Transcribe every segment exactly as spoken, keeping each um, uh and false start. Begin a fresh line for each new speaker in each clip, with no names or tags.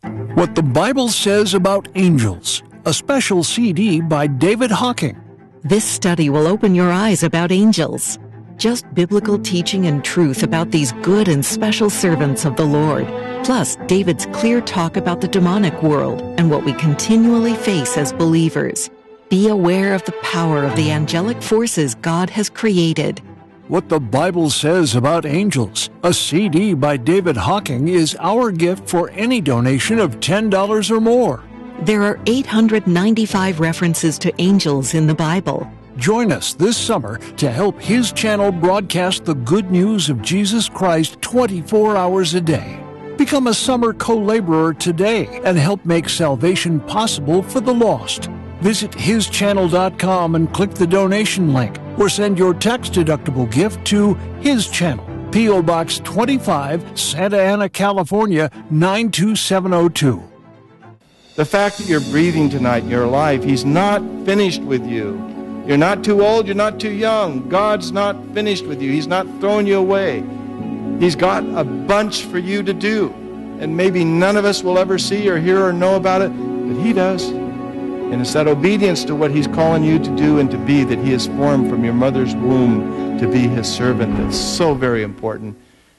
What the Bible Says About Angels, a special C D by David Hocking.
This study will open your eyes about angels. Just biblical teaching and truth about these good and special servants of the Lord. Plus, David's clear talk about the demonic world and what we continually face as believers. Be aware of the power of the angelic forces God has created.
What the Bible Says About Angels, a C D by David Hocking, is our gift for any donation of ten dollars or more.
There are eight hundred ninety-five references to angels in the Bible.
Join us this summer to help His channel broadcast the good news of Jesus Christ twenty-four hours a day. Become a summer co-laborer today and help make salvation possible for the lost. Visit his channel dot com and click the donation link, or send your tax-deductible gift to His Channel, P O Box twenty-five, Santa Ana, California, nine two seven oh two.
The fact that you're breathing tonight, you're alive, He's not finished with you. You're not too old, you're not too young. God's not finished with you. He's not throwing you away. He's got a bunch for you to do. And maybe none of us will ever see or hear or know about it, but He does. And it's that obedience to what He's calling you to do and to be that He has formed from your mother's womb to be His servant. That's so very important.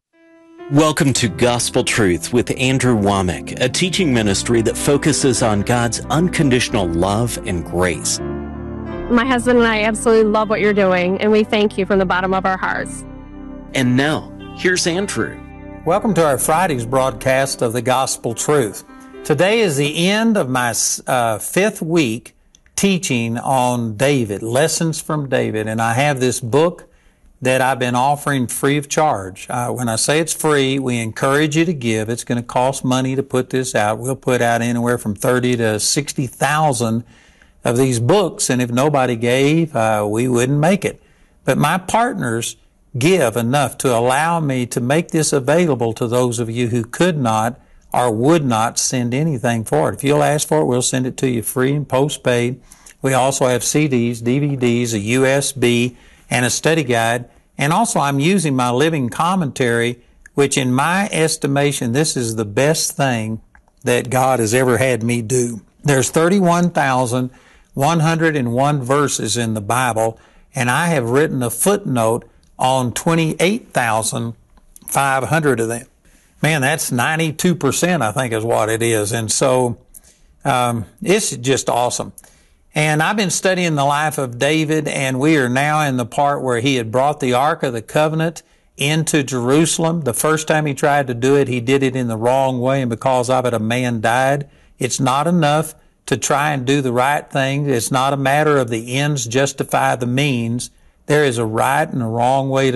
Welcome to Gospel Truth with Andrew Womack, a teaching ministry that focuses on God's unconditional love and grace.
My husband and I absolutely love what you're doing, and we thank you from the bottom of our hearts.
And now, here's Andrew.
Welcome to our Friday's broadcast of the Gospel Truth. Today is the end of my uh, fifth week teaching on David, Lessons from David, and I have this book that I've been offering free of charge. Uh, when I say it's free, we encourage you to give. It's going to cost money to put this out. We'll put out anywhere from thirty to sixty thousand of these books, and if nobody gave, uh, we wouldn't make it. But my partners give enough to allow me to make this available to those of you who could not or would not send anything for it. If you'll ask for it, we'll send it to you free and postpaid. We also have C Ds, D V Ds, a U S B, and a study guide. And also I'm using my living commentary, which in my estimation, this is the best thing that God has ever had me do. There's thirty-one thousand one hundred one verses in the Bible, and I have written a footnote on twenty-eight thousand five hundred of them. Man, that's ninety-two percent, I think, is what it is. And so um, it's just awesome. And I've been studying the life of David, and we are now in the part where he had brought the Ark of the Covenant into Jerusalem. The first time he tried to do it, he did it in the wrong way, and because of it, a man died. It's not enough to try and do the right thing. It's not a matter of the ends justify the means. There is a right and a wrong way to